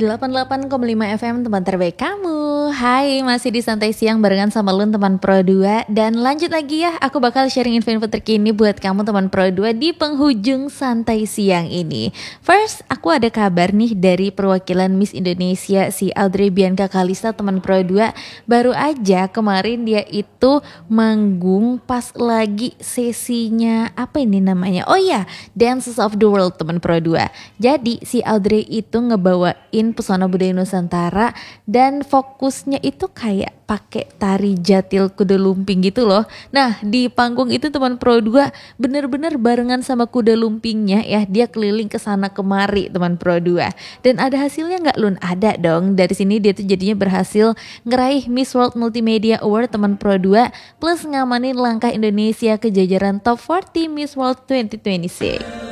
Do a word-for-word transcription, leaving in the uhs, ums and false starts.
delapan puluh delapan koma lima F M teman terbaik kamu. Hai, masih di Santai Siang barengan sama Lun teman Pro dua. Dan lanjut lagi ya, aku bakal sharing info-info terkini buat kamu teman Pro dua di penghujung Santai Siang ini. First, aku ada kabar nih dari perwakilan Miss Indonesia si Audrey Bianca Kalista teman Pro dua. Baru aja kemarin dia itu manggung pas lagi sesinya, apa ini namanya? Oh iya, Dances of the World teman Pro dua. Jadi si Audrey itu ngebawain pesona budaya Nusantara dan fokusnya itu kayak pakai tari jatil kuda lumping gitu loh. Nah di panggung itu teman Pro dua bener-bener barengan sama kuda lumpingnya ya, dia keliling ke sana kemari teman Pro dua. Dan ada hasilnya nggak Lun? Ada dong. Dari sini dia tuh jadinya berhasil ngeraih Miss World Multimedia Award teman Pro dua plus ngamanin langkah Indonesia ke jajaran Top empat puluh Miss World dua ribu dua puluh enam.